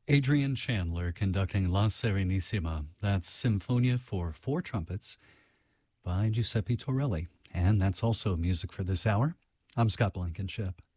Adrian Chandler conducting La Serenissima. That's Symphonia for four trumpets by Giuseppe Torelli. And that's also music for this hour. I'm Scott Blankenship.